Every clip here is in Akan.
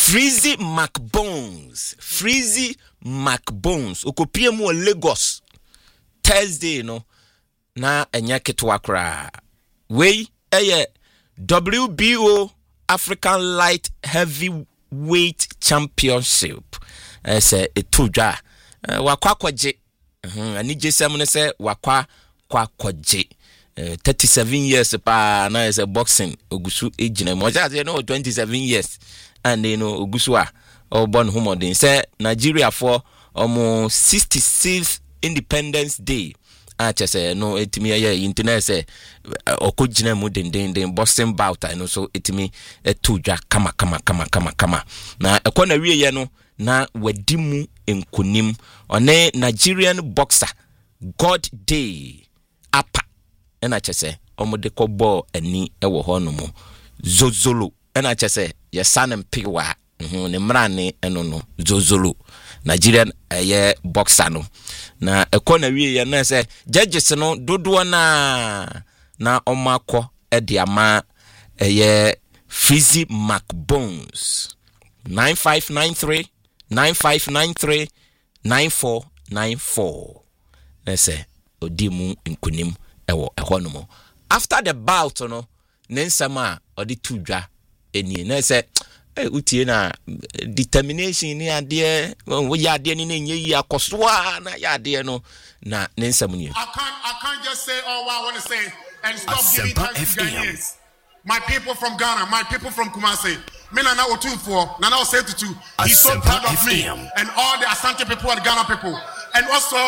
Freezy McBones okopie mu Lagos Thursday no na enya ketwa kra we WBO African Light Heavyweight Championship say etudwa wakwakwaje ani jesem ne say wakwakwaje 37 years pa na is a boxing ogusu ejina mo just no 27 years and you know ogusu a born humodin say Nigeria for almost 66th Independence Day say no etimi ya internet say okojina mu den boxing bout I know so etimi etudwa kama na ekona wie ye no na wadimu enkunim one Nigerian boxer God Day apa ena chese omode kobo ani ewo honomo Zozolo ena chese ye sanem piwa ne mrane eno no Zozolo Nigerian boxer no na ekona wie ye na se judges no dodo na omako ediama Freezy McBones 9593 9494 say odimu nkunim ewo ehonomo after the bout no nensama odi tudwa eni na say utie na determination ni ade wo ya ade ni nye yi akosoa na ya ade no na nensam ni I can't just say all what I want to say and stop giving thanks to Ghanaians. My people from Ghana, my people from Kumasi. Me Nana Otunfo, Nana Osetutu. He's so proud of me and all the Asante people and Ghana people. And also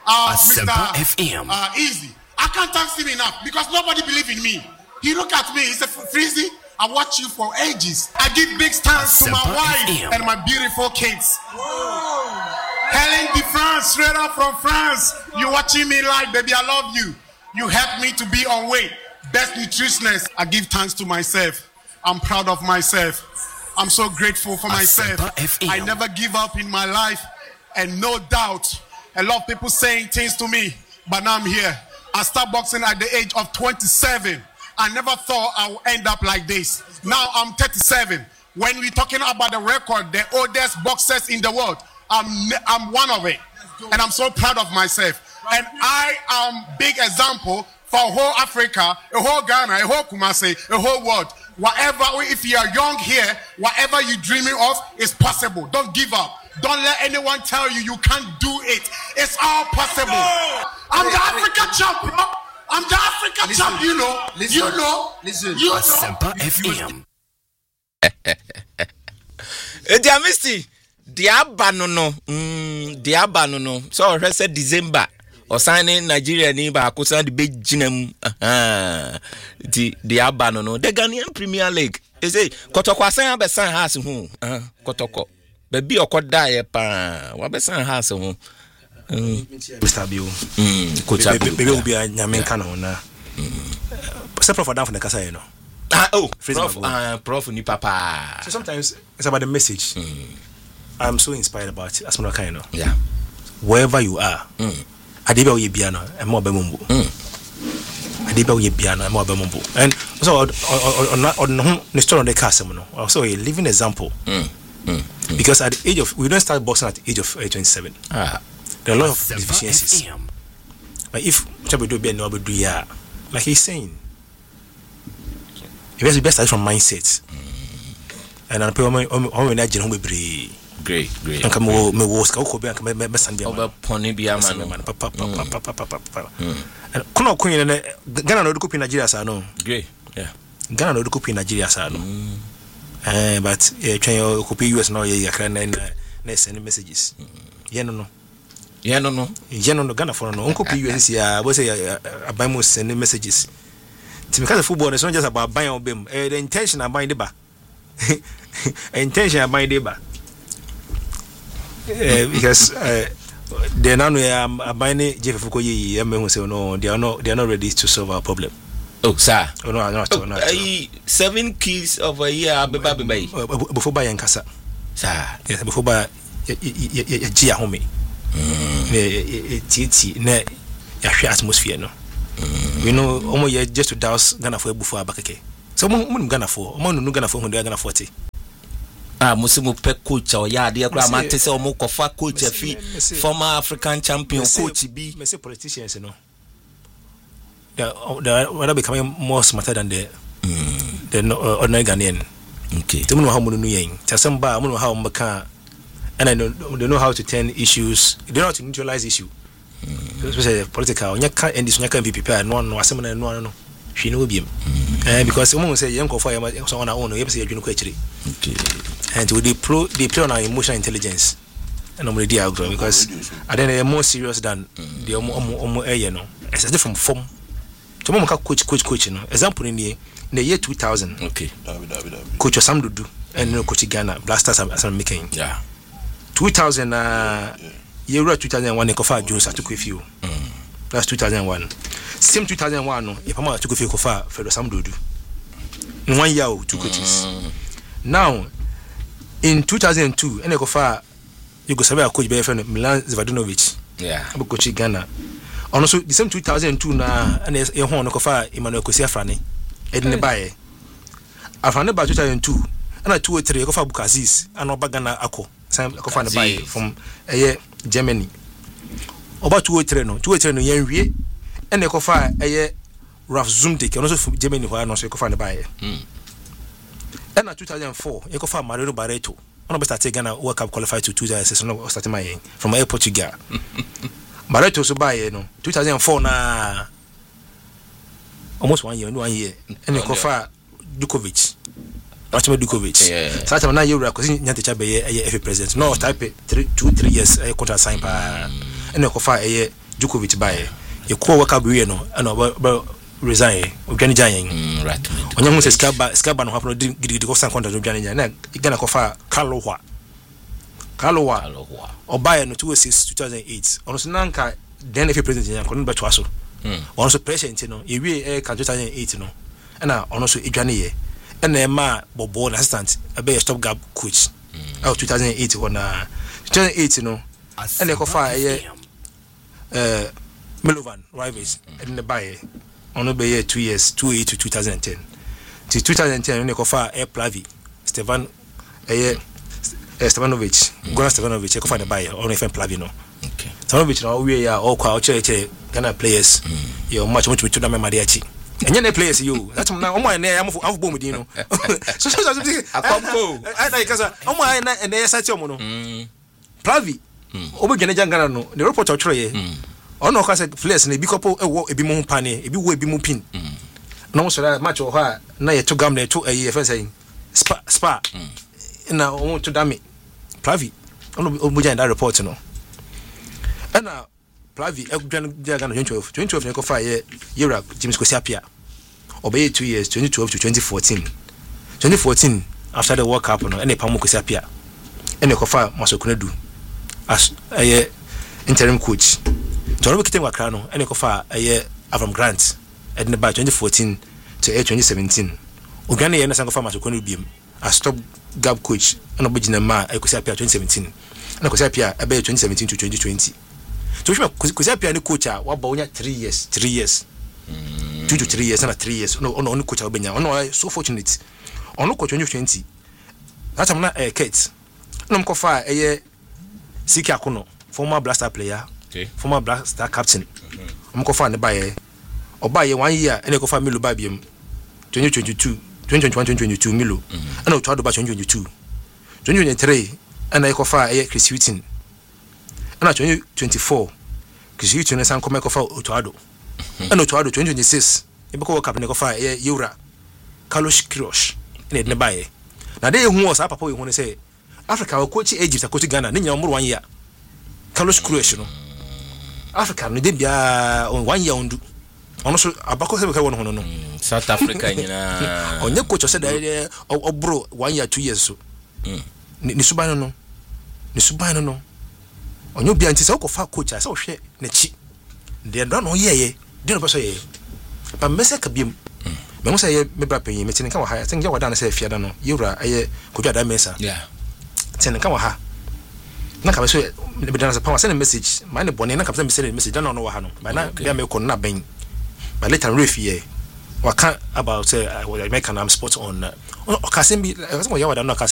Mr. Easy. I can't thank him enough because nobody believes in me. He look at me, he said, Freezy, I watch you for ages. I give big thanks to my wife and my beautiful kids. Whoa. Helen de France, straight up from France. You watching me live, baby, I love you. You helped me to be on weight. Best nutritionist. I give thanks to myself. I'm proud of myself. I'm so grateful for myself. I never give up in my life. And no doubt, a lot of people saying things to me, but now I'm here. I started boxing at the age of 27. I never thought I would end up like this. Now I'm 37. When we're talking about the record, the oldest boxers in the world, I'm one of it. And I'm so proud of myself. And I am big example for whole Africa, a whole Ghana, a whole Kumasi, a whole world. Whatever, if you are young here, whatever you're dreaming of is possible. Don't give up. Don't let anyone tell you you can't do it. It's all possible. I'm the African champ, bro. I'm the African champ, you know. Listen. Asempa FM. Diamisti, diabano no. So I said December. Or signing Nigeria ni ba akusa the big jinam the abano no the Ghanaian Premier League is say kotoko asan abesan house hu kotoko baby okoda ye pa wa besan house hu Mr. Bio coach baby will be a nyamenka na ona se prof down for the kasa you know prof ni papa. So sometimes it's about the message. I'm so inspired about it as one kind of yeah wherever you are Adiba we biano and more bemumbu. Adiba we biano and more bemumbu. And so on the story on the castle, also a living example. Because at the age of we don't start boxing at the age of 27. There are a lot of deficiencies. But if we do be no do ya, like he's saying, it has to be best from mindset. And I'm probably Great. And come me was go be and me Sunday. Over pony be a man. And kono Queen Ghana no copy Nigeria sa no. Great. Yeah. Ghana no copy Nigeria sa no. But try your copy US now you can send messages. No. Ghana for no copy US ya we say buy mo send messages. Because football is not just about buying or bim. The intention of buying the bar. Intention of buying the bar. Because they now are buying Jeff Fukoyi. No, they are not ready to solve our problem. Oh, sir. Oh, no, not. 7 keys of a year. Before buying Casa, sir. Yes, before buy Gia home. TT, ne, atmosphere. No, you know, almost just to douse Ghana for before Abakake. So, Ghana for, Ghana for when they are Ghana 40. musimu pe coach or ya de kra ma tese o mo kofa coach afi former African champion coach bi me say politicians they are becoming more smarter than the ordinary Ghanaian. Okay, they know how to yen tasamba know how mbaka, and I know they know how to turn issues, they know how to neutralize issue. Especially political nyaka and this nyaka be prepared no asem na no she no be because someone say young for so on our own you say you kwechiri. Okay, and they play on our emotional intelligence and normally they are because I think they are more serious than the it's a different form. So mama coach no example in the year 2000. Okay, coach Sam Dudu and coach Ghana Blasters as making 2000 year 2001 Kofa Jones atook with you. That's 2001. Same 2001 no Ipama took with you Kofa for Sam Dudu. In 1 year 2 coaches. Now in 2002 and Kofa Yugoslavia coach by friend Milan Zvadinovic. Yeah. Abu coach Ghana. Also the same 2002 na and e ho no Kofa Emmanuel Kosi Afrani edine bae. Afrani ba 2002 and 2003 Kofa Bukaziz and Obagana Ako. Sam Kofa the bae from Germany. About 203 no yen wie and Kofa Ralf Zumdek also from Germany who no so Kofa the bae. And 2004 Kofa Mario Barreto. On be start Ghana World Cup qualified to 2006 no start my from Portugal. Barreto so buy no 2004 na almost 1 year and Kofa Dukovic. Watchman Dukovic. Sata na Euro cause nyante cha be FA president. No type 3 years contract sign pa. And Kofa Dukovic buy. E ko World Cup we no and resign Uganda Giant. Right. Onye mu se skaba no happen gidi ko sign contract Uganda na Ghana Kofa Kalowa Obaya no 2006-2008 ono nanka then FA president yan kono beto aso ono so president no e wie ka 2008 no na ono so edwane ye na e ma bobo na assistant be stop gap coach 2008 wona 2008 no na ko fa Milovan Rivals in the buy ono be ye 2 years 2008 to 2010 till 2010 na ko fa Plavi Stefan Stevanovic, Goran Stevanovic, I find a buyer on FM Plavino. Okay. Stevanovic, now we are all quite Ghana players. You're much to the Mariachi. And you're players, you. That's now on my name. I'm of boom with you. So I come go. I like us on my and there's a mono. Plavi, over Ganajangano, the report of Troy. On no case players in a big couple, a bit more panny, a bit way, be more pin. No, so that much or her, now you took Gamne to a year saying Spa. Now, I want to damn it. Plavi, on that report, no. And now, Plavi, Ghana 2012, you go 5 year, James Kosiapia. Obey 2 years, 2012 to 2014. 2014, after the World Cup, and a Pamu Kosiapia. And a Kofa Masokunedu as a interim coach. Torobo Kitem Wakrano, and a Kofa Avram Grant, at the 2014 to 2017. Uganda and Sankofa Masokunedu as top gap coach and Obajina Ma Kosiapia 2017 and Kosiapia about 2017 to 2020. So Kosiapia and coach what about 3 years 2 to 3 years and 3 years no coach Obenya no so fortunate on coach 2020 that I'm not a Kate no Kofa Siki Akono former Blaster player former Blaster captain Kofa and buy or buy 1 year and Kofa Milu Babium 2021-2022 Milo, and I'll talk about 2022, 2023, and I offer Chris Hutton, and at 2024, Chris Hutton and San Comecofa Otoado, and Otoado 2026, a book of Capinecofa, Eura, Carlos Kirosh, and Nebaye. Now, they who was up, when they say Africa will coach Egypt, a coach Ghana, then you're more 1 year. Carlos Kirosh, Africa, no, they be on 1 year on do. Also, Abako no. South Africa, on your coach said, oh, bro, 1 year, 2 years so. Nisubano no. On your behind his far coach, I saw share Nechi. They don't know ye, didn't say, but Messa Kabim. But say, maybe pay me, come high. I think you were done, say, Fiadano, Yura, could you mesa? Yeah. Send come ha. Naka so, maybe done as a power send a message. Mind the bonnet, Naka send a message, don't know what Hano. By now, they are making not bang. But later, Riffy, what can't about American sports on Okasembi, what you would not say.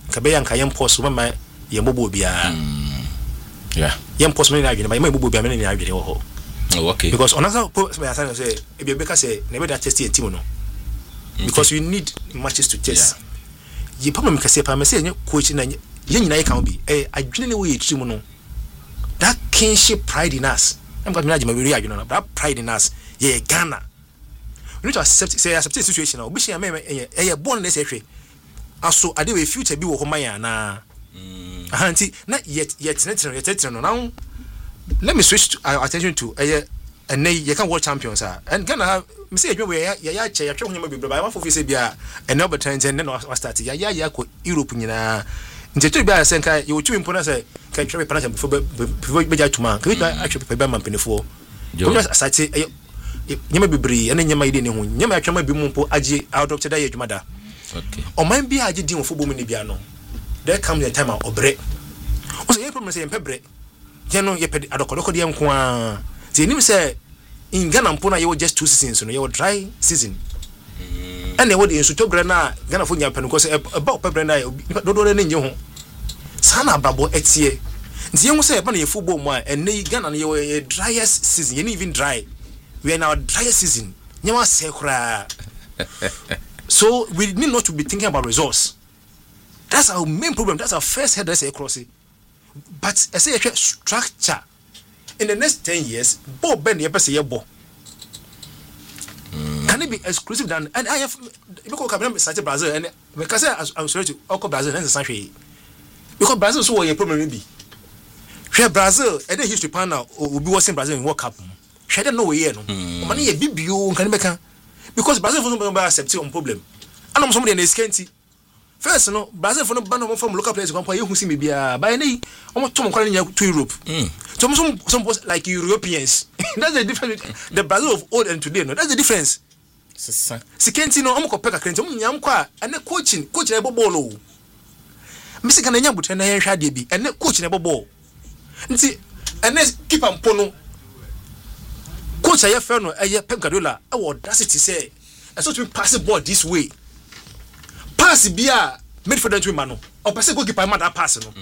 kabeya nka yem post mama ye bobo bia yem post me na adwene ba me bobo bia me na adwene wo ho. Oh, okay. Because honestly say if you make say never that test team no. Because you need matches to test. You problem kase pa me say coach na ye nyina can be adwene ne wo ye team no. That kinship pride in us. I'm going to imagine we adwene no. That pride in us ye Ghana. We need to accept the situation now. Bishi me born na say hwe. Aso ade we future bi wo homa ya na. Ahanti na yet no now. Let me switch our attention to and you can world champions and Ghana me say adwene we ya che ya twe honyama bi bra ba for say bia and Albert Einstein then no start ya ko Europe nyina nteto bia say kan you twi mpo na say kan twe penalty before be ja tuma kan actually pe ba mampenefo ko start nyama bibiri ene nyama ide ne ho nyama atwama bi mu mpo agi out of today adwuma da. Okay. O man bi agi din fo bomu ne bia no there comes a time obre o say problem say empebre je no ye pedi adokodoko de nko a ti nim say in Ghana mpo na ye just 2 seasons no ye dry season and they would in sutobre na Ghana fo nya penu ko say about pebre na dodo ne nye ho sana babo etie nti ye ho say ba na ye football mu a ene Ghana no ye driest season ye even dry. We are in our driest season. So we need not to be thinking about results. That's our main problem. That's our first head. That's across it. But I say structure. In the next 10 years, Bob Ben say Bo. Can it be exclusive than? And I have because Brazil and because I'm sorry to Brazil and the because Brazil so a problem maybe. Brazil and the history pan now will be watching Brazil in World Cup. She don't know where no. Money ye BBO can make because Brazil for no accept on problem. And I'm somebody in scanty. First no Brazil for no ban from local players come you see me bia by any almost to Europe. Some like Europeans. That's the difference. The Brazil of old and today no. That's the difference. Sikenti no am ko peka krenti am nyam kwa and coach na ball o. Misi kan nya butre na ye hwa de bi and coach na ball. Nti and keeper mpono coach aye fair no Pep Guardiola audacity say I saw to pass the ball this way. Pass bia midfielder to man no. Or pass goalkeeper man that pass no.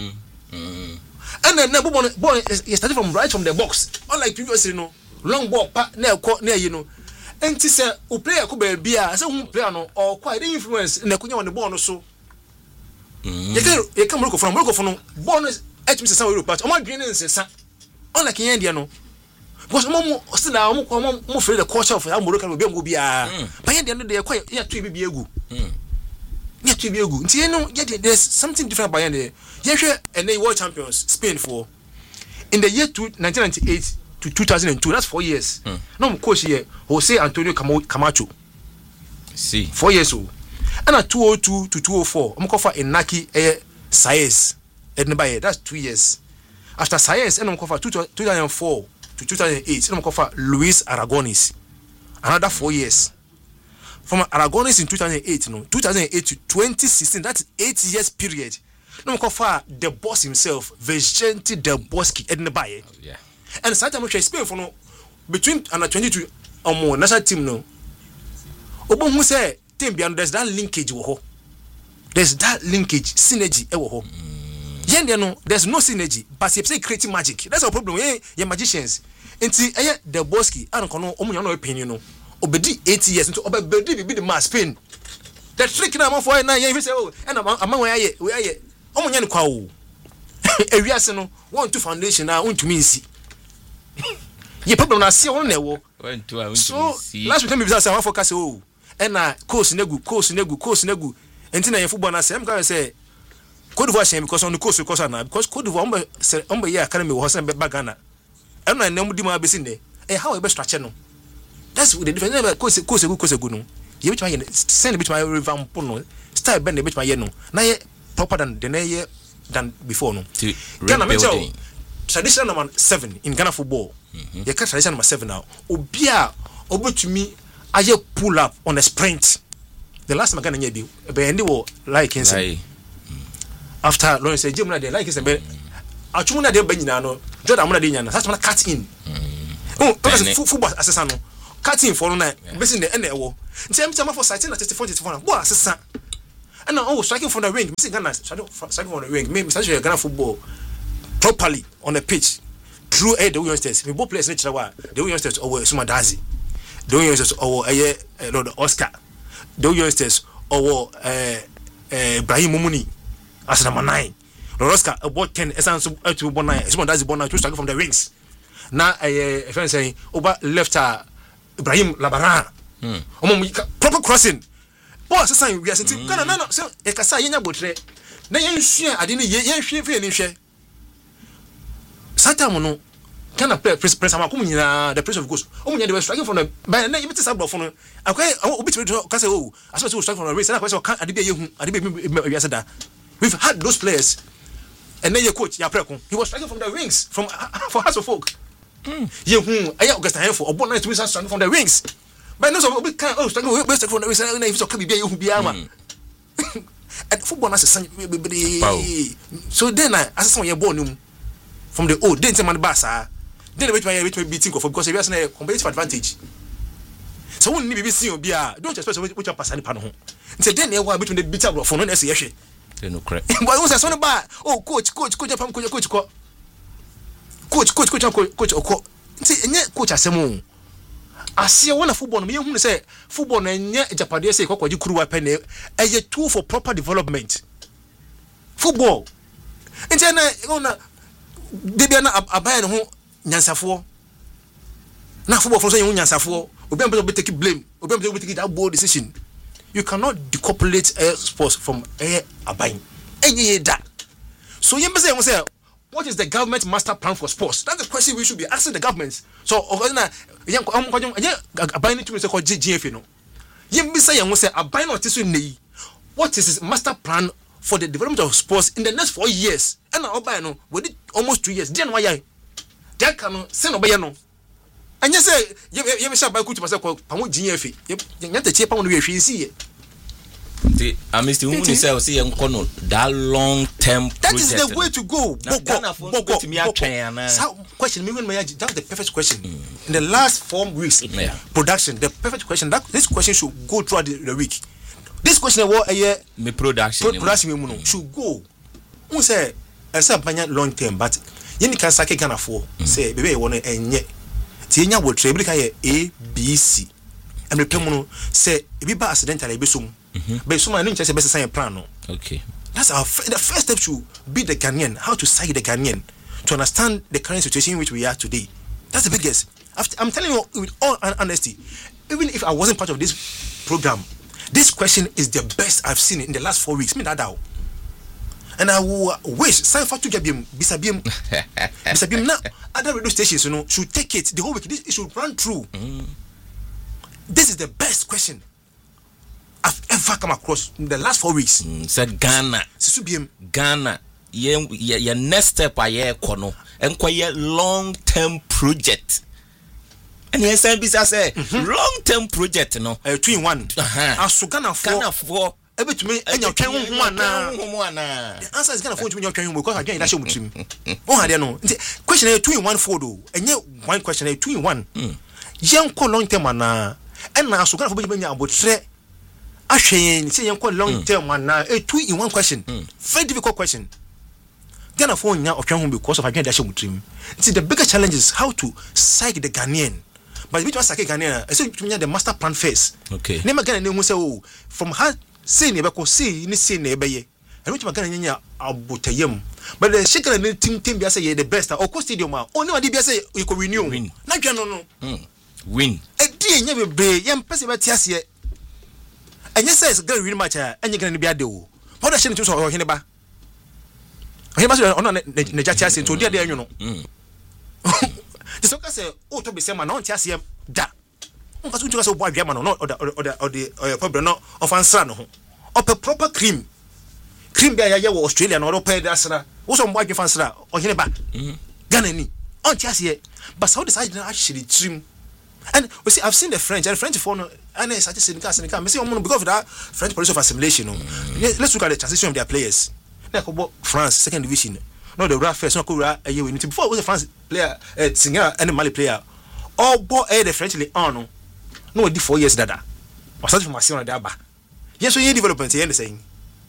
And then ball is starting from right from the box. Unlike previously no. Long ball na ko na you know. Enti say o player ko be bia say who player no or quite influence na kunya on the ball no so. You can Morocco from ball no etimi say Europe but o ma dwen nsensa. Unlike India no. Because mom still now mo free the culture of Morocco will be go bia. But India no dey quite ya to be egu. Ya to be egu. Nti no there's something different about India. You hwe and they world champions Spain for in the year 1998 to 2002. That's 4 years. No coach here Jose Antonio Camacho. See. 4 years old. And at 202 to 204, I'm call for Inaki Saez. That's 2 years. After Saez, I'm call for 2004 to 2008, I'm call for Luis Aragonis. Another 4 years. From Aragonis in 2008, 2008 to 2016, that's 8 years period. I'm call for the boss himself, Vicente Del Bosque, Ednebaye. Yeah. And sometimes I Spain for between under 22 or more national team no. Obo who say team beyond there's that linkage wo. There's that linkage synergy e wo ho. Yende no there's no synergy but you say creating magic. That's our problem. Yeah magicians. Enti the Bosque and kono omunya no opinion no. Obedi 80 years into obedi be the mass Spain. The trick na am for na you say oh and am we aye omunya no kwa o. Ewiase no want to foundation na untumi nsi. Ye problem na see on newo. So last week me say I focus oh and course negu enti na ye football na say am can say Cote d'Ivoire shame because on the course na because Cote d'Ivoire ombe ye academy wo say be Ghana and na nemu di ma be sin there how e be structure no that's the difference course egu no ye bit ma ye send bit ma revamp no style bend bit ma ye no na ye proper than before no Ghana me tell traditional number 7 in Ghana football. You can tradition number 7 now. Obia obetumi aye pull up on a sprint. The last time Ghana be end wo like inside. After Lawrence say Jim na dey like inside be achumu na dey ba nyina no Jordan na dey nyana that's man cut in. Football assessor no cut in for no na be sin the end e wo. Nti am for citing na 34 ball assessor. And now striking from the wing. Me Ghana striking from the wing. Me say Ghana football properly on the pitch through the youngsters. We both players nature wa. The youngsters or Sumadazi. The youngsters or Lord Oscar. The youngsters or Ibrahim Mumuni as number 9. Lord Oscar about 10 essence to 9. Sumadazi born to striking from the wings. Now a friend saying over left Ibrahim Labaran. Proper crossing. Boss saying we are saying Ghana so e kasa yenya botre. Na yen hwe ade ne yen hwe fe ne hwe. Satan no Ghana press amakum nyina the press of goals. Omunya they were striking from the by na yebiti sabro for no. Akwai obi to kasa o aso to strike from the race na kwese ade be yehu ade be we ase da. We've had those players and then your coach ya preko. He was striking from the wings from for House of Folk. Yehu aya Augusta Henfo obo na to striking from the wings. But no so we can striking from the wings na if so can be yehu bia ma. And football na se so then as some your ball num from the old didn't man basa then wait my beating for because we are a competitive advantage. So when you be see obia don't expect which pass any pan ho. Say then e wa between the beat up for no say yehwe. They no correct. But we say so no ba oh coach pam coach oko. Say enye coach asem ase wona football no me hu say football na enye japade say kokwaji kuruwa pe na eye tool for proper development. Football nti na Debia na abaya no ho nyansafo na football from so yen nyansafo obi am be take blame obi am be take that bold decision. You cannot decouple sports from abayin enye da. So yen be say what is the government master plan for sports? That's the question we should be asking the government. So na yen abayin to say ko GGF no yen be say abayin no tiso nei what is his master plan for the development of sports in the next 4 years? And now by no, we did almost 2 years. Then why? That can send obey no. And you say you shall buy good myself. Pamu GF. You get the cheap on the see. The Mr. Who say see that long term. That is the way to go. Question me when that's the perfect question. In the last 4 weeks production, the perfect question. This question should go throughout the week. This question was me production should go. Who say a long term, but you can say Ghana for say baby one enye. Tienya wo treble kan A B C. And the pemuno say if be accidentally be sum. But some no just be sign plan no. Okay. That's our the first step should be the Ghanaian, how to psych the Ghanaian to understand the current situation in which we are today. That's the biggest. I'm telling you with all honesty, even if I wasn't part of this program, this question is the best I've seen in the last 4 weeks. Me that out. And I wish sign for to get bisabim now other radio stations should take it the whole week. This it should run through. This is the best question I've ever come across in the last 4 weeks. Said Ghana. Ghana. Your next step aye kono. Enquire long-term project. And yes, I say long-term project no. 2 in 1. Ghana for ebe to me enya twen ho ana. The answer is Ghana for to me enya twen ho because again that show mutim. Oh ha there no. Question 2 in 1 for do. Enye one question 2 in 1. Yen ko long term ana. And na so Ghana for be nya abotre. Ahwen say yen ko long term ana. 2 in 1 question. Very difficult question. Ghana for nya otwen ho because of again that show mutim. See the biggest challenge is how to psych the Ghanaian. But which was Ghanaian, I say to me the master plan first. Okay. Never Ghana name say oh from her say never ko see ni say na ebeye. And which Ghana nya abotayem. But the shaker team be say the best or co stadium ma. Only one be say you could renew. Na dwa no. Win. E die nya bebre yem pese be tiase. Enye say is Ghana win match enye Ghana be ade o. How da shine to so hene ba. Hene ba so ona na jatiase to dia de anwo no. The soccer say oh to be say man no tiase da. Nka so say boy man no or the problem no of answer no ho. Up a proper cream be ya wo Australia no pay that sra. Wo so boy fan sra o hene ba. Ghana ni on tiase but how decide actually trim. And we see I've seen the French for no and I started saying can me say because of that French policy of assimilation no. Let's look at the transition of their players. Like France second division. No the first no go we need before was the France player singer and Mali player all bo the French league on no di 4 years dada or started from Marseille on that ba yes so you development here saying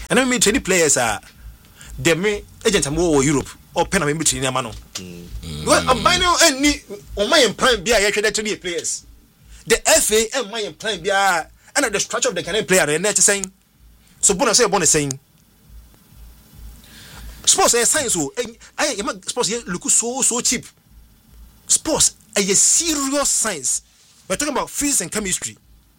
and I mean training players are the main agent am wo Europe or pen am training am no well am no any on my plan bia ye hwede training players the FA and my plan bia and the structure of the Canadian player and net saying so bonus say bonus saying sports is science so I sports look so cheap. Sports a serious science. We're talking about physics and chemistry.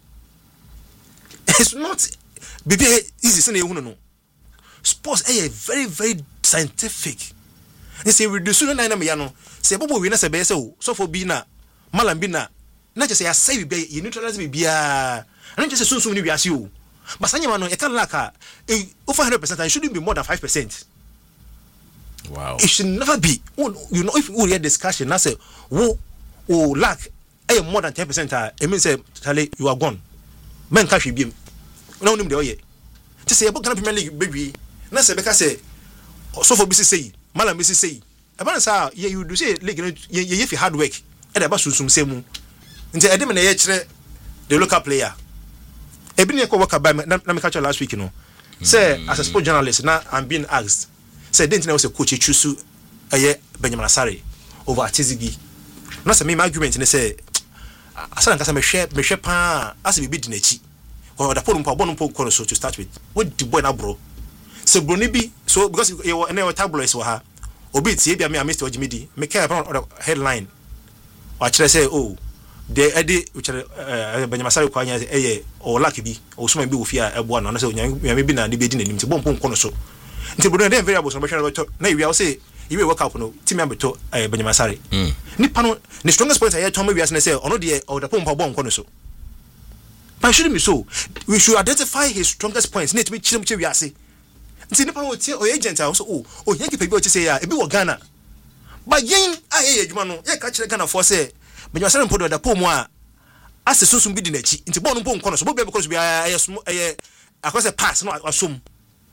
It's not easy no. Sports a very very scientific. They say reduce no na me ya no. Say bobo we na say be say so for bi na malam bi na na just say ya say be you neutralize be bia. And just say sunsun ni wiase o. But sanya no e can lack over 100% and it shouldn't be more than 5%. Wow. It should never be. You know, if we hear discussion, I say, lack more than 10%, it means Charlie, you are gone. Men cash you be. No, no, no, just say about Premier League, baby. Na say because say, so for BC say, Malam BC say. About say, you do say, like you if you hard work, and about some same. Nti edem na ye kire the local player. Ebi ne ko work by na me catch last week, you know. Say as a sport journalist, now I'm being asked. Say didn't know was a coach choose Benjamin Asare over Tizigi. Not say me argument and say Asan kasa me share pa as be dinechi. Or the pon so to start with. What the boy na bro? So bro bi so because you were tabloids were ha. Obi tie bia me Mr. Ojimidi. Me care about the headline. Or say oh the edi which Benjamin Asare kwanya or lucky bi or so be ofia eboa na say nyame bi na de be di nanim ti bon kono so. Nti bodo dem variables no be hwere to na we say you work out no team member to Benjamin Asare nipa no the strongest point I told me we say ono de or the pompa bon kono so but shouldn't be so we should identify his strongest points need to be chim we ase nti nipa no tie o agent so oh yanki pe bi o ti say ya e bi wo Ghana but yen aye adwuma no ye ka kire Ghana for say Benjamin Asare mpodo da pom a ase sunsun bi di na chi nti bon no pom kono so bo be because we aye akose pass no asum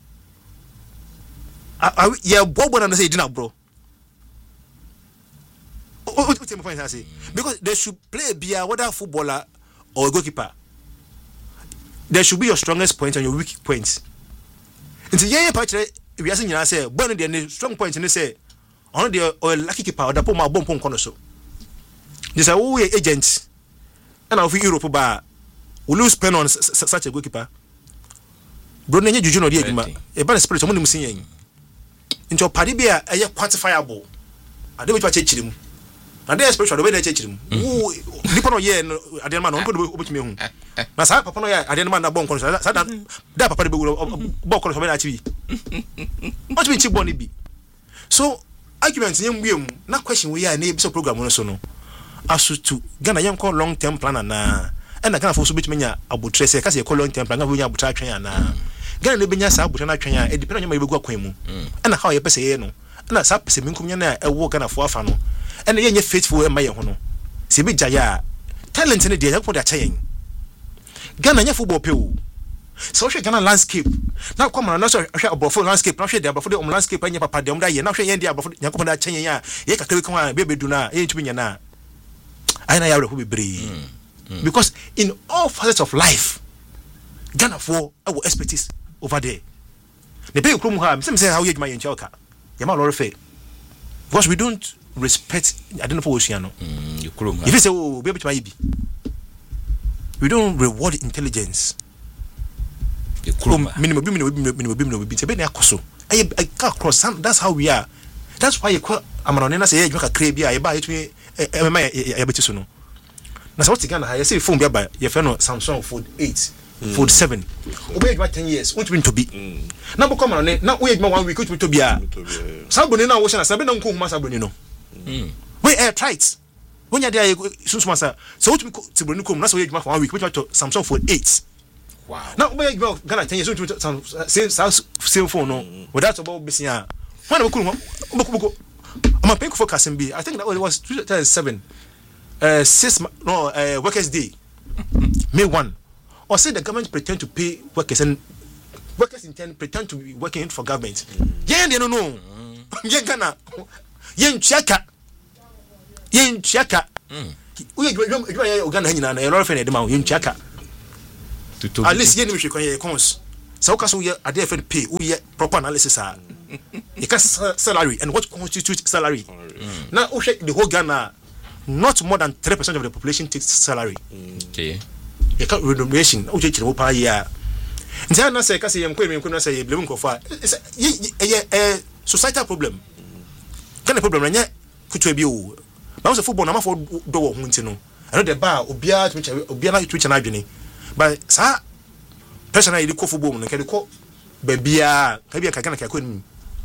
yeah, Bobo and say dinner, bro. Because they should play be whether footballer or goalkeeper. There should be your strongest point and your weak points. And the patch we are saying, I say, one of the strong points and they say, on the or lucky keeper or the poma bomb corner so. These are all agents. And of Europe bar will lose pen on such a goalkeeper. Bro, you do know the a bad spirit of seeing. Into a party be a quantifiable. I don't want to check him. And there's special way they check him. Who Nippon ye, I didn't man, put me home. Massa Papa, I didn't man a bomb concert. That Papa will book on the TV. What will cheap bonny be? So, arguments in young, not question we are neighbors of program on so no. As to Ghana young call long term planner na, and I can't force bit me about trace a case long term planner we are train na. Ghana benya sa abutana twan a depend on my begu akwan mu na how ye pese ye no na sa pese minkum nya na ewo Ghana fo afa no na ye nya faithful e ma ye ho no se be jaya talent ne de yakpo da chayen Ghana nya football pe o so hwe Ghana landscape na kwa na so hwe obrofo landscape na hwe de obrofo de landscape anya papa de da ye na hwe ye de obrofo yakpo da chayen ya ye kakere kan be bedu na ye ntumi nya na ai na ya re ho bebre because in all facets of life Ghana for our expertise over there. The big room have some say how you my chalka. Yama lorry fair. Because we don't respect I don't know Oceano. If you say oh be able to be. We don't reward intelligence. Minimum be akoso. I can't cross that's how we are. That's why you call Amanona say you make a crave I buy it me so no. Na so what Ghana I say phone be buy your friend Samsung Fold 8. 47. Obey about 10 years. Want to be. Now come on. Now we 1 week to be. Somebody now was a no Masaboni. We air tight. When you're there, Susmasa. So to Bruno, that's why you 1 week, which to Samsung for 8. Wow. Now we go Ghana 10 years to some cell phone without about Bessia. One of I'm a pink for Casimbi. I think that was 2007. 6 workers' day. May 1. Or say the government pretend to pay workers and workers intend pretend to be working for government. Yeah, they don't know. Yeah, Ghana. Yeah, Chaka. We Ghana and a lot of them in Chaka. At least you should cons. So kaso ye ade fe pay we proper analysis you can salary and what constitutes salary. Now the whole Ghana, not more than 3% of the population takes salary. Okay. You can't remuneration. Per year. Ntia na say kasi yem say you blame kofa. It's a societal problem. Kind of problem na kutu ebi o. Ba so football na ma for do wo hunti no. I know the bar obia na twitch na adwene. But sa personally the football no ke ko bebia ka bia ka kana ka ko ni.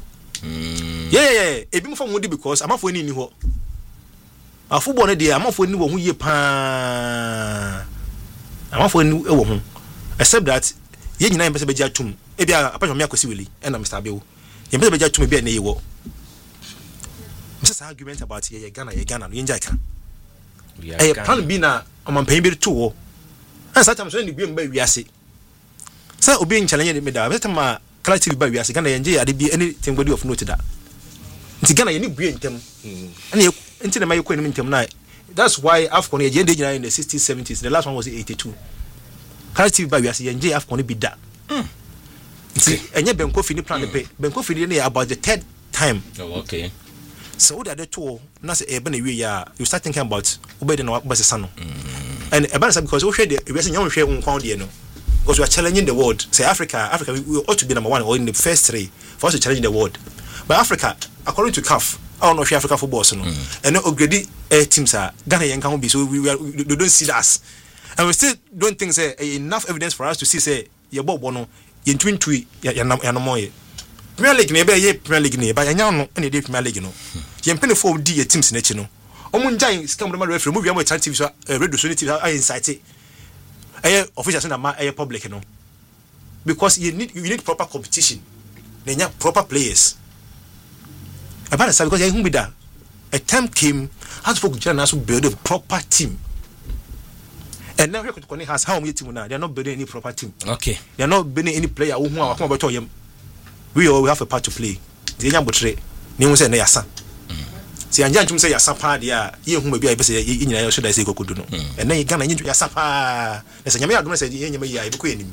Yeah. Ebi mo fa ngodi because amafo ni ho. A football no dey amafo ni wo hu ye pa. Amafo ni wo hu. Except that ye nyina yem pese beja tum. Ebi apart me akosi weli and Mr. Abel. Yem pese beja tum be na ye wo. Mr. Argument about ye Ghana no yenja ka. Plan B na amampan bi to wo. And sometimes when the game ba wiase. Say obi in challenge me da. Better ma collective ba wiase Ghana yenje ade bi anything body of note da. Nti Ghana ye ni bue ntem. And nti na mayi ko ni ntem na. That's why AFCON ye dey in the 60s 70s. The last one was 82. Collective ba wiase yenje AFCON bi da. Nti enye Benko fini plan be. Benko fini na about the third time. Oh, okay. So that the two na say ebe na we ya you start thinking about obedi na bose sano. And about because we share the we say you share unkwan de no. Because we are challenging the world. Say Africa we ought to be number 1 or in the first 3 for us to challenge the world. But Africa, according to CAF, I don't know if Africa football so no. And no upgrade teams are Ghana yen can be so we don't see us. And we still don't think say enough evidence for us to see say your bob no yen twin twi ya no more. Premier League ne be ye Premier League ne ba nya no na dey Premier League no. Yen pene for di ye teams na chi no. Omo njan scam do ma referee mo wi am TV so radio so TV I insight officials na public no. Because you need proper competition. Nenya proper players. About that because you be that a time came as for Ghana to build a proper team. And now Kone has how many team now? They are not building any proper team. Okay. They are not building any player who are come about them. We all have a part to play. The young botre, you say na yasa. See anja ntum say yasa pa dia, ye hu mabi a say nyina yo should I say kokodu no. And then Ghana nyi yasa pa. Na say nyame adom say ye nyame ya ibe ko enim.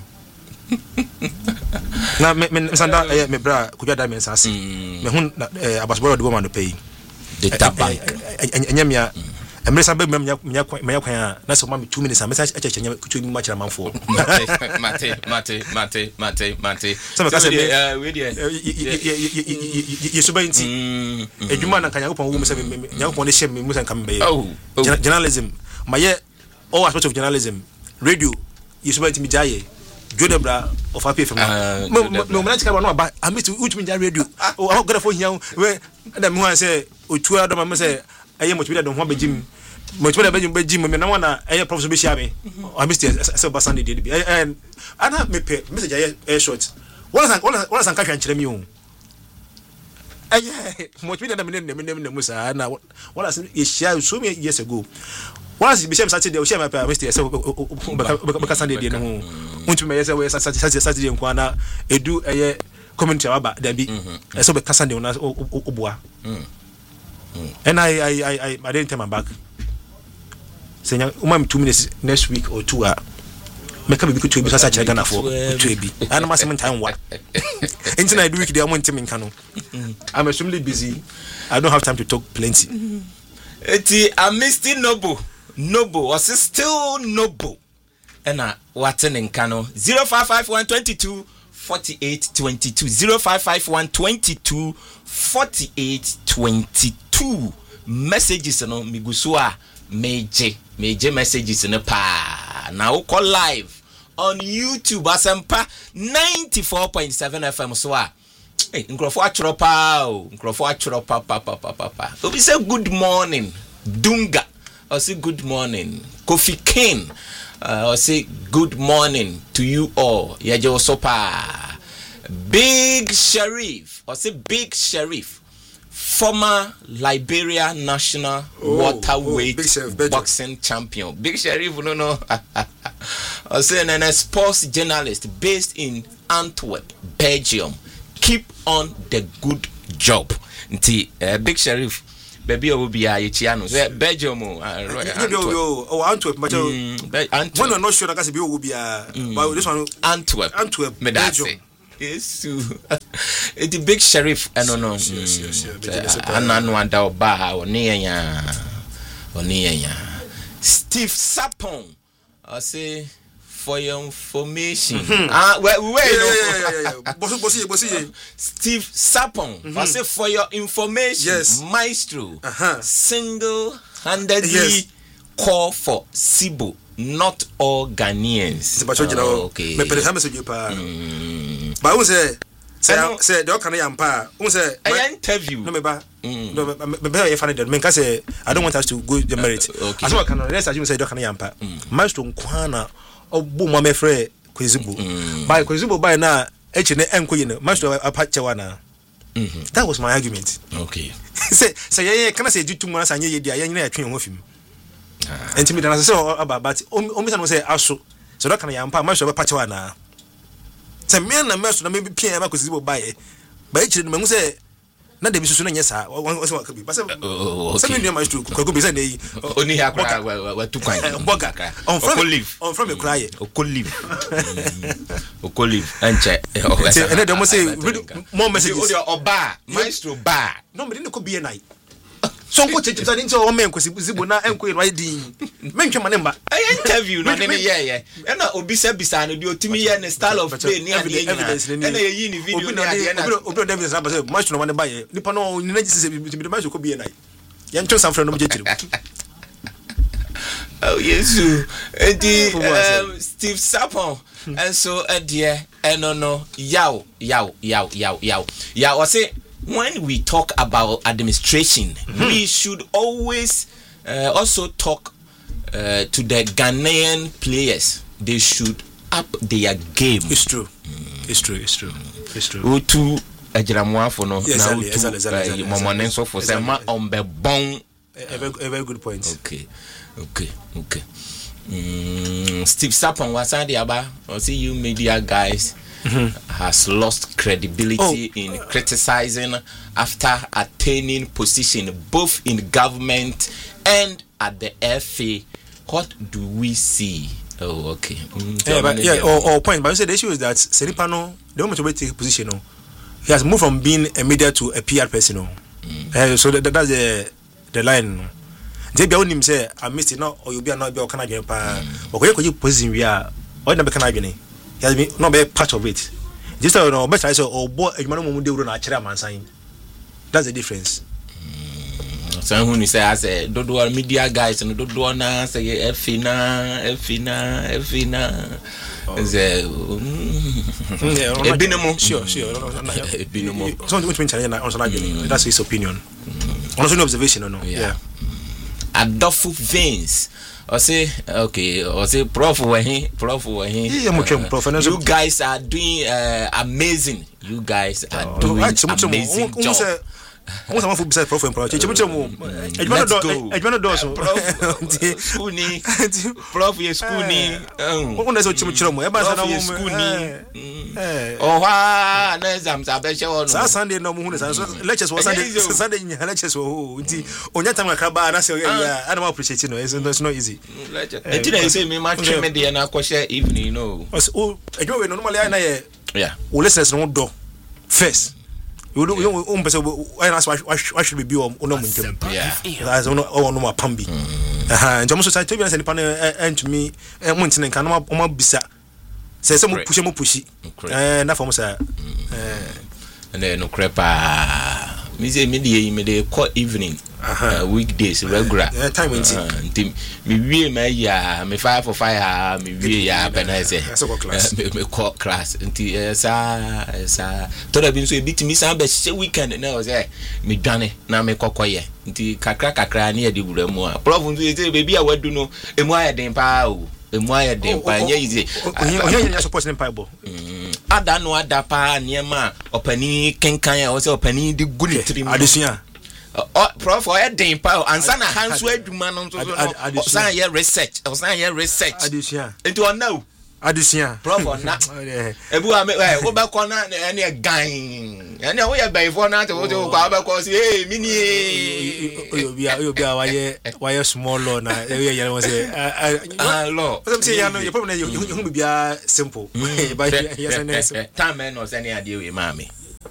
Na me sanda me bra kudwa da men sase. Me hu abasboro de woman no pay. Data bank. Nyame ya emre sa be me kwan na so ma me 2 minutes message echeche nyame kutu ni ma kira manfo. Mate. So me ka say we dey ye so ba nti edwuma na kanya go pon wo me say me nyakopon de shame me musan kam be. Journalism my all aspects of journalism radio ye so ba nti mi jaye Jodebra of happy from no man can no ba I meet which mean radio oh God for here we dem who say otu adom am say aye much be dem ho be gym much be gym me na wana aye professor be share me I missed say ba Sunday dey be and ana me pe message aye short wala san ka hwan kire mi o aye much be dem musa na wala san e share so many years ago once be share Saturday o share my pa message say be Sunday dey no untu me say we Saturday nko na edu eye community aba da bi so be Sunday na oboa and I didn't turn my back say umam 2 minutes next week or 2 make be to be such a Ghana for to be and ma some time what until I do week dey am ntem nka no I'm extremely busy I don't have time to talk plenty eti Amisti Noble was still Noble and what in Kano 055122 4822 055122 4822 messages no migusua meje messages no pa now call live on YouTube asempa 94.7 FM so hey nkrofo achoro pa obi say good morning Dunga or say good morning Kofi Kane or say good morning to you all yaje sopa Big Sheriff or say Big Sheriff former Liberia national welterweight boxing champion Big Sheriff no or say a sports journalist based in Antwerp Belgium keep on the good job nti Big Sheriff baby will be a Chiano, Belgium, Antwerp, but when I'm not sure that will be but this one Antwerp, Belgium. Yes, it's the big sheriff, I don't know. Ananwanda Baha or Nia Steve Sapon. I say for your information. Steve Sapon. I say for your information. Yes. Maestro single-handedly call for Sibo. Not all Ghanaians. Okay. But I will say the can interview. No, I don't want us to go the merit. As well, can let's assume say the can yampa. Master Kwana or boom, my friend Quizubu. By Quizubu by now, H&M Queen, Master Apachawana. That was my argument. Okay. Say, can I say 2 months and you train with him? And to me, I say about, but only time say also. So that can yampa, Master Apachawana. Say, me and the master maybe PM because he will buy it. But H&M say, not the business, yes, I was what could be. But some master could be Sunday. Only have what to kind of Boga on from a cry or could live and check. And then almost say more messages or bar, maestro bar. No, but it could be a night. So what you turn into all men because Zibuna and quit riding. Mention my number. I interview, no, yeah. And I will be said beside you to me and the style of play near the evidence in a video. Much no one buy it. Nippano, the match could be a night. Young Tosan from the oh, yes, Steve Sapon. And so, dear, and no, yow. Yeah, I say. When we talk about administration, we should always also talk to the Ghanaian players. They should up their game. It's true. It's true. To Ejramwa for no now to Momonenso for Sama on the bone. A very good point. Okay. Steve Sapon was at the Aba. Or see you media guys. Has lost credibility in criticizing after attaining position both in government and at the FA. What do we see? Oh, okay. Point. But I said the issue is that Seripano, the moment to take position, he has moved from being a media to a PR person. So that's the line. They be only say I missed it now, or you be not be Canadian. But when you position we are, or never Canadian. He has been not be part of it. Just better I say, oh boy, you man do not chairman sign. That's the difference. So when you say I say don't do media guys and don't do na say Fina. Sure. That's his opinion. Also no observation or no. Yeah. Adolfo Veins. I say okay. I say Prof. You guys are doing amazing. You guys are doing amazing job. Let's go. Prof. Sunday no lectures was Sunday lectures only time I don't appreciate it. It's not easy. I say me much media na kwashe evening, you know. Normally yeah. We listen no do first. You should be on no intem. That's no pambi. And almost I tell you and to me Mountain can bisa. Say some pushy. And for Musa. And then no crepa. Media me the court evening. Weekdays regular time me me ya me fire for fire me ya penise me call class nti sa to da bi so e bit me san be weekend na o say me dwane na me kokoye nti kakra na ye de wura mu a prof nso e say baby a wadu no emu aye den pa o emu aye den pa nya easy onye support nem pa bo ada no ada pa niema opani kenkan a o say opani de guni trim adesua Prof, I had the power and son hands where do man on research. I was not here research. Into a no. Adisia. Prof on na. Ebu ame we be ko na ene gan. Ene wo ye ban for na te wo kwa be ko say hey mini. You be why small law na we yere won say law. What I'm saying you problem you be simple. But yes time no say any ade we mami.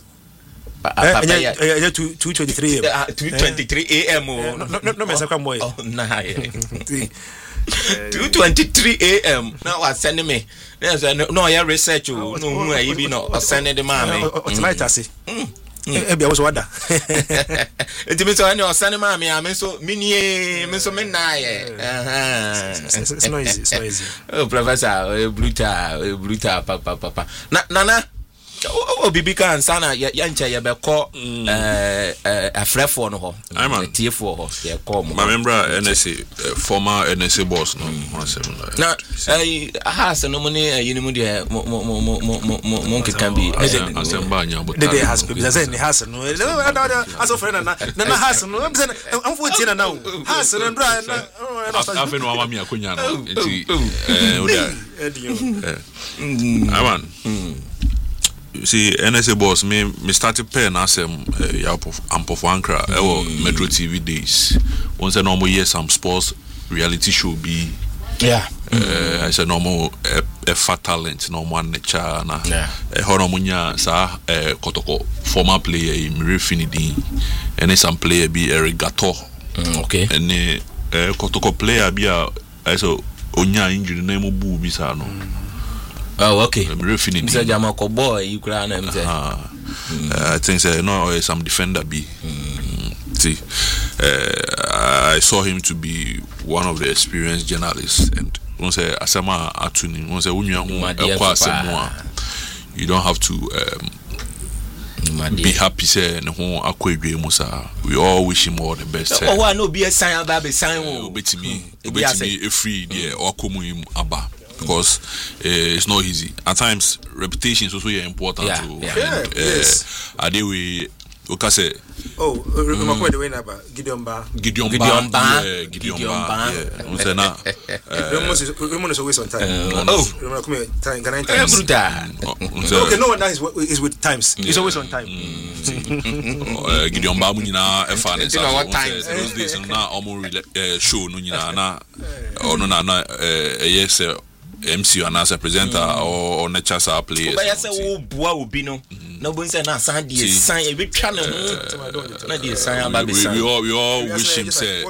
2:23 AM. 2:23 AM. No me sakwa boy. Oh nah. 2:23 AM. Now I send me. No, I research you. No, I be no send the mommy. Tonight I see. Ebi was wada. It means I know send mommy. I mean so mini me so menaye. It's noisy. Oh professor, brutal papa. Na Bibika and Sana Yancha Yabeko Afrefo no ho. TF4 ho. They call my member NSA former NSA boss no. Now has no money you know the monkey can be they has people that say has no as of friend na has no I'm 14 now has no bra na afenu mama mi akonya no enti aman. You see, NSA boss, me started paying as Ampofo Ankara, Metro TV days. Once a normal year, some sports reality show be. Yeah. I said normal a fat talent, no one nature na. Horomunya sa Kotoko former player in Mirifinidi, and some player be Eric Gato. Okay. And Kotoko player be I saw Onya injury name of Boo Bisano. Oh, okay. Mr. Jamako boy, you cry and I think some defender be. See, I saw him to be one of the experienced journalists, and once Asama Atuni, once you don't have to be happy. Say we all wish him all the best. Oh, I know be a sign about the sign. Obey me, a free there or come him abba. Because it's not easy. At times, reputation is also important. Yes. Adewe, Okase. Oh, remember the way now, Gideon Bar. Gideon Bar. Raymond is always on time. Okay, no one is with times. He's always on time. Gideon Bar, Munina, Efan, those days, now almost show, Nuna, or Nona, yes, MC and as a presenter or nature players. But I say, oh, boy, will be no. Nobody said, "Nah, Sandy, sign a big channel." We all wish him say.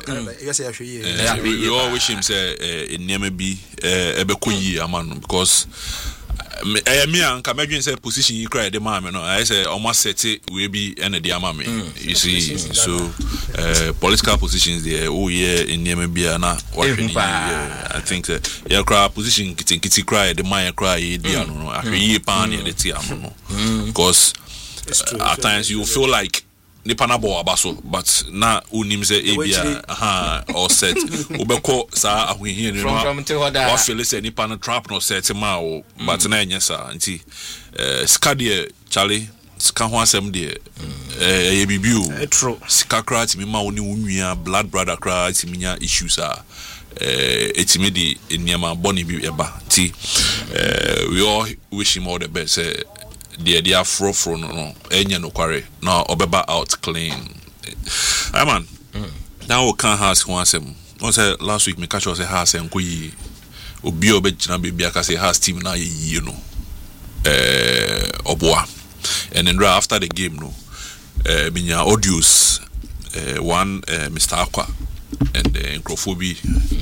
We all wish him say, "It never be Ebekuyi Amanu," because me and Kamajin say position you cry the man. I say almost set it will be any diamond. You see, so political positions there. Oh yeah, in Yemebia na. I think yeah, cry position kitty cry the man cry diano. I hear pan the tiamo. Because at times you feel like Nipanabo abaso, but na unimze ebia or set ubeko sa ahwe from what feel say nipa trap no set ma o but na enya sa nti skadie Charlie ska ho asem de ye bibiu ska kra ti ma oni unua blood brother kra ti minya issues etimi di niema boni bi eba ti we all wish him all the best. The afro no enya no kware na obeba out clean. Man, now we can has one asem. Once last week me catch us has enko yi obi obegina baby aka say has team na yi no oboa. And then right after the game no binya audios one Mr. Aqua and Nkrofobi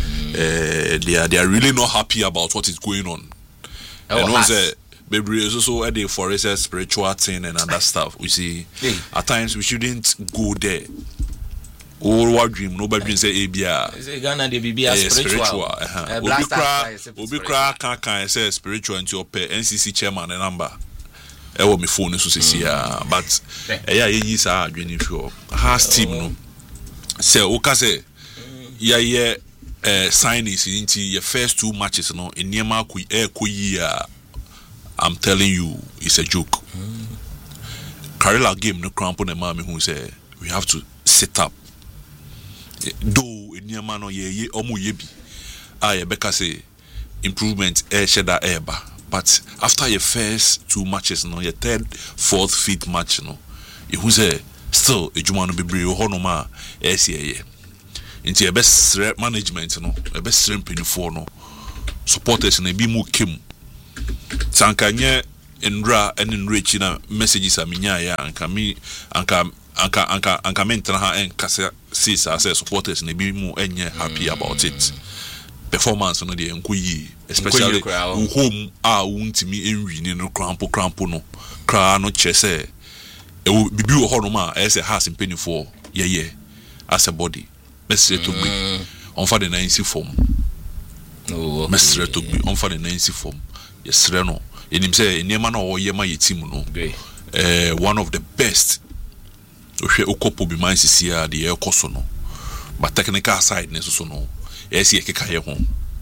they are really not happy about what is going on. And once Baby is also a day for a spiritual thing and other stuff. We see at times we shouldn't go there. Or what dream? Nobody dream say ABR. Ghana they be spiritual. Obi cry can say spiritual into your pay NCC chairman and number. I will be phone so see but yeah is a dream sure. Has team no. Say okase yeah signings into your first 2 matches no in Niema ku I'm telling you, it's a joke. Karela game no cramp on the mommy who say we have to set up. Though in your man or ye omu yebi. I Becca say improvement sheda eba. But after your first 2 matches, no, your third, fourth, fifth match, no, you say still a Jumano be brave honoma SCA. Into your best management, no, a best strength for no supporters and a be more kim. Sankanye Ndra and enrich in messages a minya and kami anka mentra and kasa sis as supporters and be more happy about it. Performance on the enkuyi, especially home untimi enwi no crampo no kra no chese e will be honoma as a has in penny for ye as a body. Mestre to be on for the 90 form. Oh, Mestre to be on for the 90 form. Yes, Reno. In him say, Neman or Yema team, no. One of the best. Okopo be mine here, the air cosono. But technical side, Nesono. Yes, ye kaya home.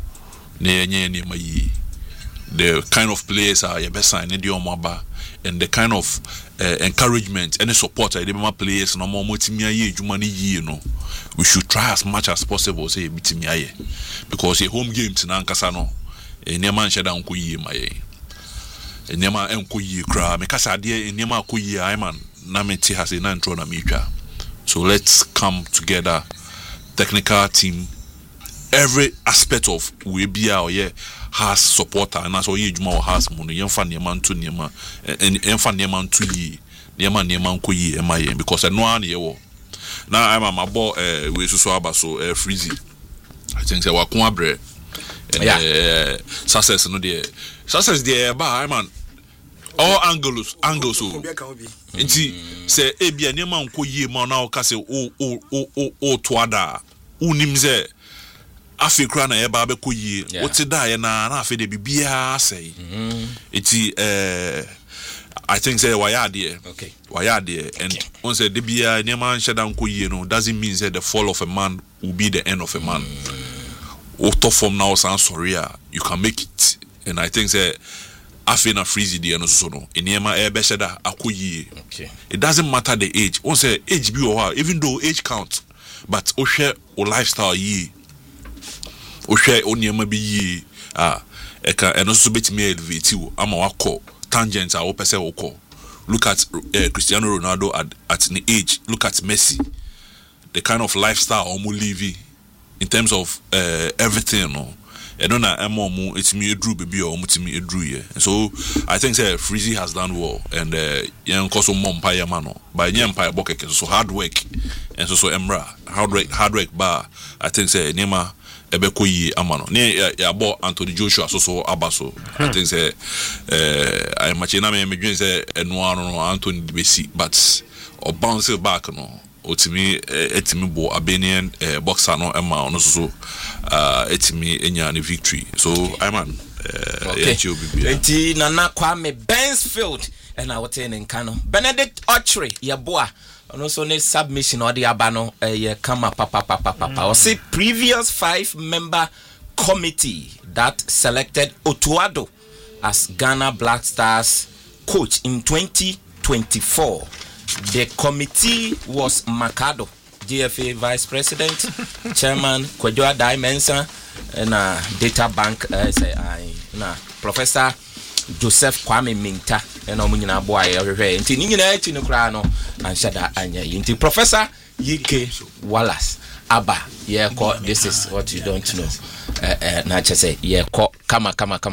The kind of players are your best sign in the Omaba, and the kind of encouragement and support I remember players no more multimia money you know. We should try as much as possible say bitimia because a home game to Nankasano. A Neman Shada Unkuyi, my Nema Unkuyi cry, Mikasa dear in Nema Kuyi, Iman, Nameti has a Nantrona Mika. So let's come together, technical team, every aspect of Webia or has supporter, and that's all Yujma has money, Yanfa Neman to Nema, and Yanfa Neman to ye, Neman Kuyi, MIA, because I know I know. Now I'm a boy, we so freezy. I think they were Quabre. Success no there. Success there, but man, all angles so. Inti say ebia nema nko yie ma na o ka say o toada. Unim say Africa na e ba be ko yie. O ti da ye na afi de bibia say. Inti I think say why there. Okay. Why there and on say de bia nema nsheda nko yie no doesn't mean say the fall of a man will be the end of a man. Auto form now sound sorry, you can make it. And I think say Afina freezy the no so no. In Yema Ebeshada Akuyi. Okay. It doesn't matter the age. On say age be or even though age counts, but o share o lifestyle ye. O share o Yema be ye eka and also bet me elevate you. Ama wako tangents are opese oko. Look at Cristiano Ronaldo at the age. Look at Messi. The kind of lifestyle omu living. In terms of everything, no, I don't know. It's me a drew baby or me a drew yeah. So I think Freezy has done well, and young Koso Mompire Mano by Empire Bokek. So hard work, and so Emra hard work bar. I think Nema Ebekoyi Amano. Ne ya bought Anthony Joshua so Abaso. I think I imagine me say no Anthony Besi, but or bounce it back no. Otimi etimi bo Albanian boxer no Emma ono so etimi enya ne victory. So I man enti Nana Kwame Bensfield and I was in Kano Benedict Archery yeboa ono so ne submission or the abano ye kama papa or see previous 5-member committee that selected Otuado as Ghana Black Stars coach in 2024. The committee was Makado, GFA Vice President, Chairman Kwadwo Adai Mensah, and Data Bank Professor Joseph Kwame Minta, and Omunyina Boy, and Tinina Chinukrano, and Shada Anya, into Professor Yike Wallace. Abba, yeah, this is what you don't know. Nacha say, yeah, come.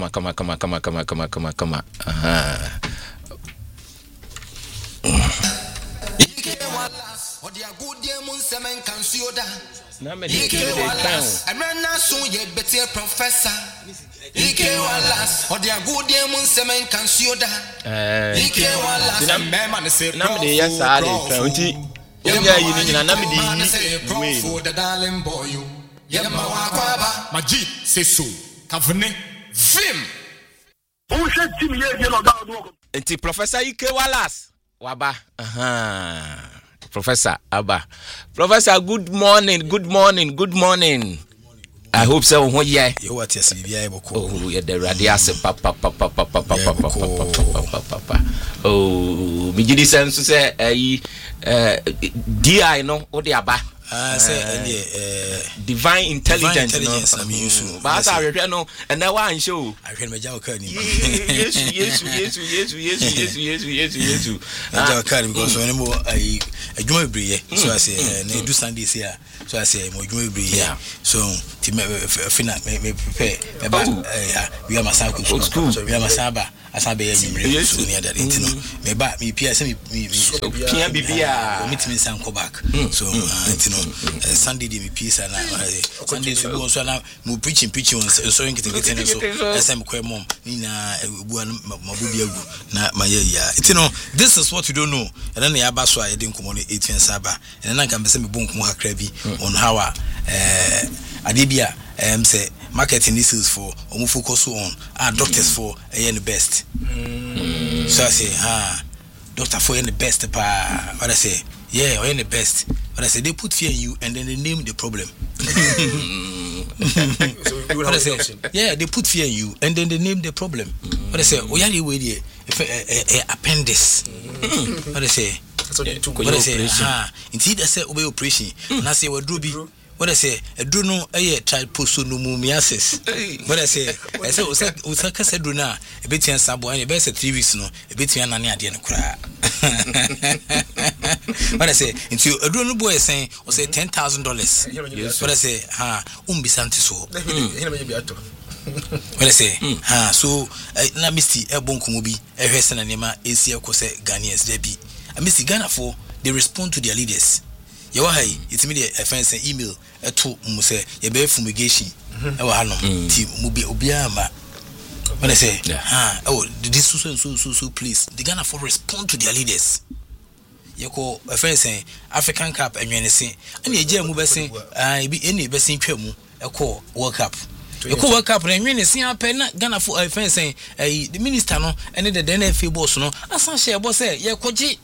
Professor Ike Wallace. Waba, Professor Abba. Professor, good morning. I hope so. Oh, yeah. You what yes, oh, yeah, the radias papa. Oh, me did sense to say, DI no, or the Abba. say divine intelligence I mean use but I hwehwe no and na wan show I hwehwe meja oka ni yes meja oka because when mo adwuma bebree so I say na do Sunday say so I say mo adwuma bebree so ti me fina me prepare me ba we are masako so we are masaba asabe ya nyimre so ni ada intino me ba me pia say me pia bibia meet me san go back so intino Sunday dey me pia na Sunday so go so na mo preaching on so nkete so SM kwa mom ni na ebu mabobi agu na maye ya intino this is what you don't know and then ya ba so a dey nkomo no 18 saba and then kan be say me bon nkomo hakra bi on how adibia say marketing issues for focus on doctors for the best so I say doctor for the best pa what I say or the best what I say they put fear in you and then they name the problem so you will have an option they put fear in you and then they name the problem what I say appendix what I say what I say indeed I say obey operation and I say we do be what I say a druno tryposonomiasis what I say usaka said druna a bit and sabo and best 3 weeks no a bit and an idea cry what I say into a druno boy saying or say $10,000 what I say umbisantiso what I say so na misti ebonkumobi ehwese na nema esia ko say Ghanaians there be I miss Ghana for they respond to their leaders. You are it's me a fence email to Muse, a bear fumigation. Our Hanum, T. Mubi Obiama. When I say, this so please, the Ghana for respond to their leaders. You call a fence saying African Cup and you're saying, and your jam will say, I be any best in Pemu, a call World Cup. You call World Cup and you're saying, Ghana for a fence saying, the minister no, and the NFA boss no, as I share boss say, yeah, Koji.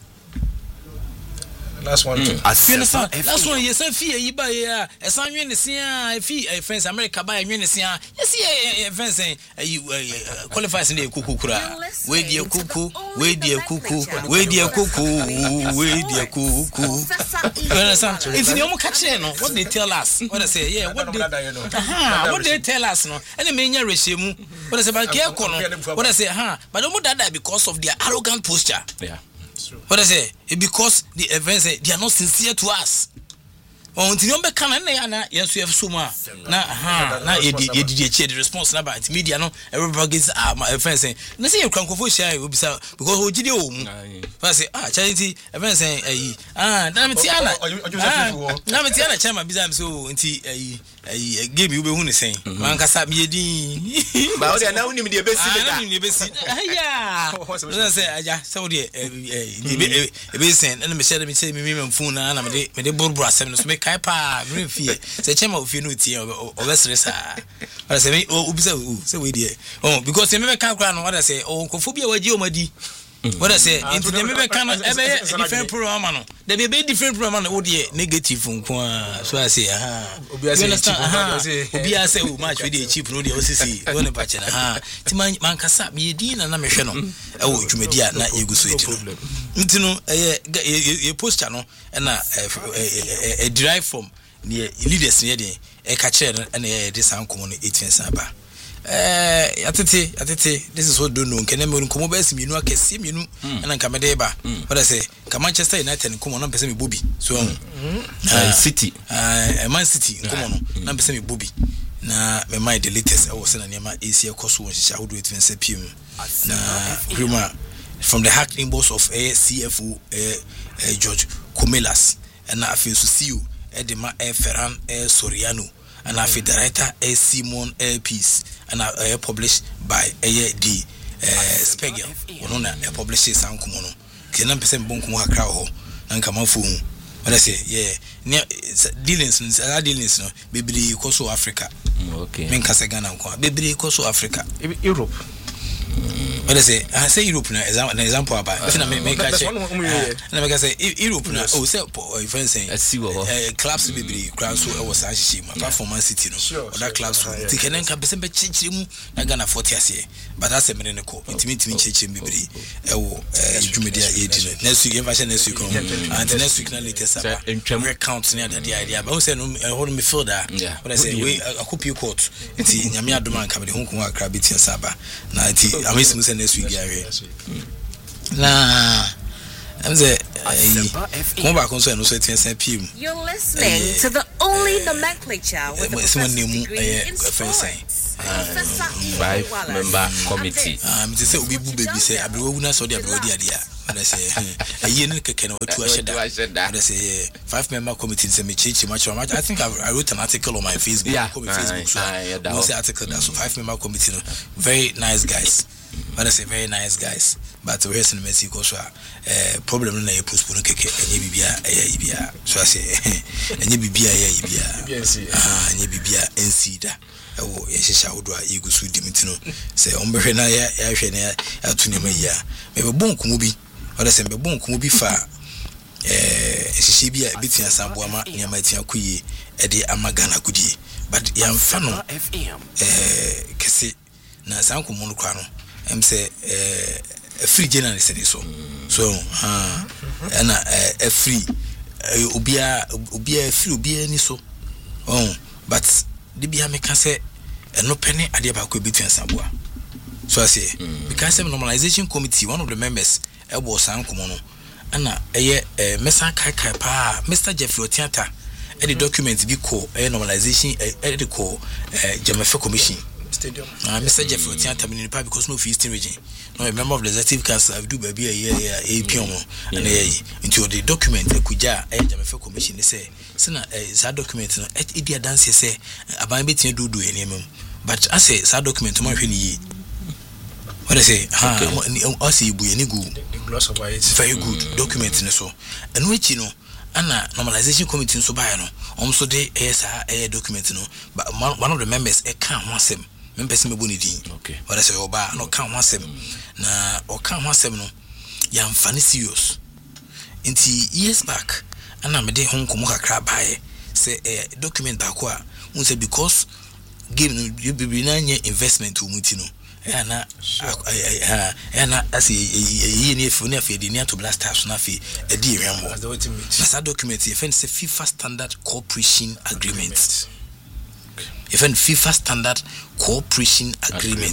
Last one. Last one. Yes, I feel you buy a son. You see, I feel a friends America buy a minister. Yes, a friend saying you qualifies in the cuckoo. Wait, dear cuckoo. Wait, dear cuckoo. Wait, dear cuckoo. Wait, dear cuckoo. It's the only catching. What they tell us? What I say? Yeah, what they tell us? No, and the main regime. What I say about care corner? What I say? But don't that because of their arrogant posture. Yeah. What I say? Because the events they are not sincere to us. Until you can yes, we have so much. Now, you did the response number at media. No, everybody gets my friends saying, let's say you can go for share because who did you? I say, charity events saying, Namitiana, Chama Bizam so until I gave you who is saying, Manka Sabi, but they are now in the best. Yeah, I say, I just saw the basin and Michelle say, me phone and I'm a Burbra 7 to make Kaipa, green fear. Say, Chama of Unity or Western. I say, oh, so we dear. Oh, because you never can't cry on what I say, oh, Kophobia, what you madi. What I say, into the member can different program. There be a different program, oh dear, negative. So I say, you understand? Obia say, much with the cheap no, the OCC, one patch. Timan Mancasa, be a dean and a machine. Oh, you may dear, not you go sweet. Into a post channel and a drive from near leaders near the a catcher and a disancommon 18 Saba. Atete, this is what don't know. Can never come over you know, I can see you and I'm coming there. But I say, come Manchester United and come on, person Bobby. So, City, Man City, come on, number semi Bobby. Now, my mind the latest. I was in a name ACL Cost one shall do it when Sepium. Now, from the hacking boss of CFO George Comelas, and I feel to see you, Edema Ferran Soriano. And I feel the writer Simon Peace and I published by D. Spegel. One publishes some Kumono. Can I present Bonkumo Crowho and come on phone? But I say, yeah, dealings, no, baby, Koso Africa. Okay, Menkasagana, baby, Koso Africa, Europe. What I say Europe na example about if na make a check na make say Europe na o say if I say clubs be crowds so was ahye ma performance city no other clubs ti kenen ka be be chichiri mu na Ghana 40 ase but that's a me ne ko intimi chichiri bebre e wo dwumedi a edi no next week version next week and next week na latest aba we count na the idea but we say no hold me feel that what I say we akopie court nti nyame adoma nka be hunku akra beti asaba na nti amesi mu next week na I'm the You're listening to the only nomenclature with the sports. 5-member committee. Just say we baby say Abdullah so the Abdullah and I say a year can I say 5-member committee say me change much. I think I wrote an article on my Facebook. So say article that so 5-member committee very nice guys. But I say very nice guys. But we have in Mexico so problem na postpone keke enye bibia so I say enye bibia enye bibia NC da ewo yehesha wodo a yegusu dimitino say ombehwe na ya hwe na atunema ya me be bonkumu bi wala say be bonkumu bi fa hihye bia bitia sambo ama nyama tia kuyi e de amagana kudie but yamfa no kese na sankomu no kwa no em say a free general said so and a free ubia free ubia ni so but the bia me can say no penny ade ba ko between Samboa so I say because the normalization committee one of the members was sankomo no ana mesa kai pa Mr. Jeffrey Otiata the document bi ko normalization the ko Jamefe commission stadium Mr. Jeffrey Otiata in the because no Eastern region no a member of the executive council I do baby a pion and into the document kuja Jamefe commission they say na that document no e dia dance say aban betin do eniem but I say that document mo hwe ni what I say I see bu any good very good document so and which no ana normalization committee so buy no so dey document no but one of the members can wasem members me boni din okay what I say oba no kan wasem na o kan wasem no ya mfani serious nti years back ana me dey honkomo kakra bae say document back a un say because game no you be na nya investment umuti no na as ye ni efu na fe de ni to blasters na fe e di rembo that document e say FIFA standard cooperation agreement even FIFA standard cooperation agreement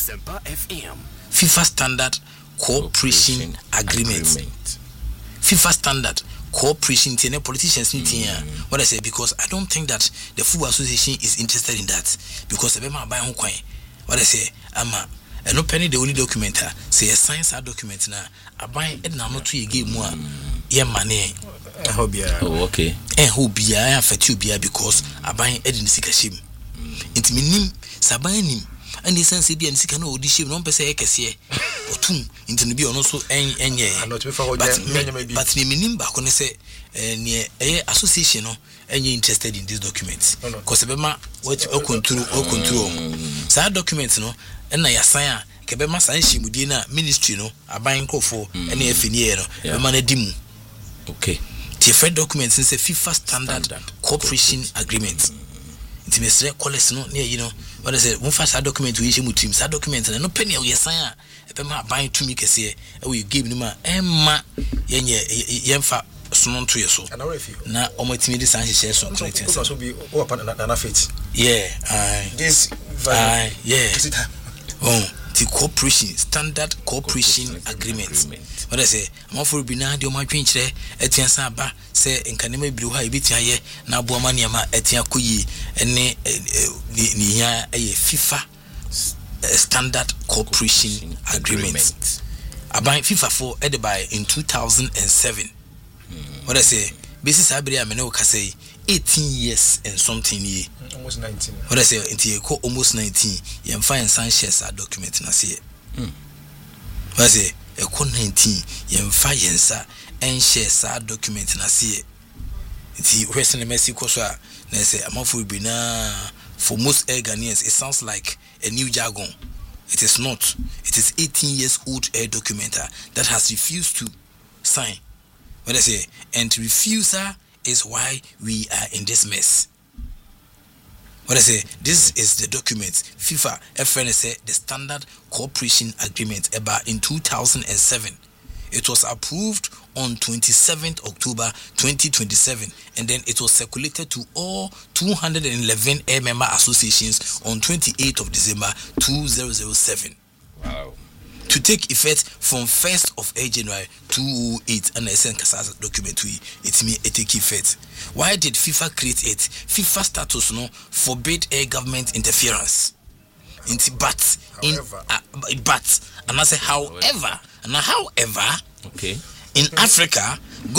FIFA standard cooperation agreement FIFA standard cooperation to politicians what I say because I don't think that the football association is interested in that because the member buy hon kwan what I say ama no penny the only document say a science document na aban e na no to ye game mu a ye mane oh okay hobia ya fati obia because aban e de sika shim intiminim saban nim and the sense bia sika na odi shim no pese e kese otum intinu bi ono so enye but me minim ba ko ne say ne association no enye interested in this document because bema what control sa document no na ya sign a ke bema sign shimudie na ministry no aban nkofo na efenie no bema na dimu okay the first document is a FIFA standard cooperation agreement it means college no near you know what is it one first document we issue team that document no penny we sign a bema aban to me kese we give ni ma emma yemfa sono to yeso na omatimi de san hye so connecting so be open na fit this yeah the cooperation standard cooperation agreement what I say am for be na de o ma twenkyere etiansa aba say nkanema biru ha ebitia ye na abo ma niam etia koyi ene ni ya FIFA standard cooperation agreement about FIFA for by in 2007 what I say basis abri amene o ka say 18 years and something year almost 19 what I say it ko almost 19 yem fine sanchez a document na say what I say e ko 19 yem fa yensa en share sa document na say it question Mexico so na say amafo bi na for most Ghanaians it sounds like a new jargon It is not. It is 18 years old document that has refused to sign. What I say, and refusal is why we are in this mess. What I say, this is the document FIFA FNSA, the Standard Cooperation Agreement about in 2007. It was approved on 27th October 2027, and then it was circulated to all 211 air member associations on 28th of December 2007. Wow. To take effect from 1st of January 2008, and I sent Kasa's document it take effect. Why did FIFA create it? FIFA status forbid air government interference. But and I say however, okay, in Africa,